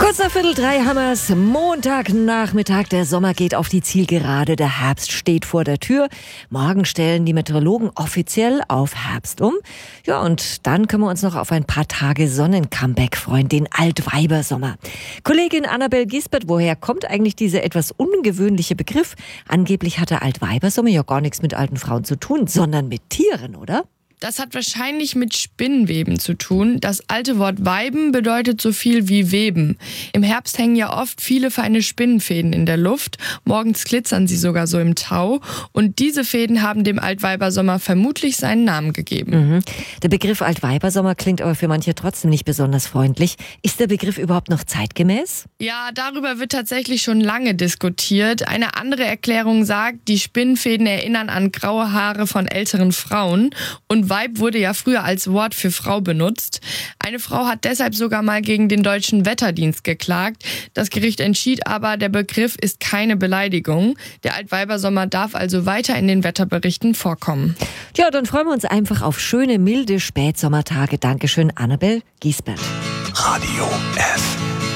Kurz nach 2:45 haben wir's. Montagnachmittag, der Sommer geht auf die Zielgerade, der Herbst steht vor der Tür. Morgen stellen die Meteorologen offiziell auf Herbst um. Ja, und dann können wir uns noch auf ein paar Tage Sonnencomeback freuen, den Altweibersommer. Kollegin Annabel Giesbert, woher kommt eigentlich dieser etwas ungewöhnliche Begriff? Angeblich hat der Altweibersommer ja gar nichts mit alten Frauen zu tun, sondern mit Tieren, oder? Das hat wahrscheinlich mit Spinnweben zu tun. Das alte Wort Weiben bedeutet so viel wie Weben. Im Herbst hängen ja oft viele feine Spinnenfäden in der Luft. Morgens glitzern sie sogar so im Tau. Und diese Fäden haben dem Altweibersommer vermutlich seinen Namen gegeben. Der Begriff Altweibersommer klingt aber für manche trotzdem nicht besonders freundlich. Ist der Begriff überhaupt noch zeitgemäß? Ja, darüber wird tatsächlich schon lange diskutiert. Eine andere Erklärung sagt, die Spinnenfäden erinnern an graue Haare von älteren Frauen. Und Weib wurde ja früher als Wort für Frau benutzt. Eine Frau hat deshalb sogar mal gegen den Deutschen Wetterdienst geklagt. Das Gericht entschied aber, der Begriff ist keine Beleidigung. Der Altweibersommer darf also weiter in den Wetterberichten vorkommen. Ja, dann freuen wir uns einfach auf schöne, milde Spätsommertage. Dankeschön, Annabel Giesbert. Radio F.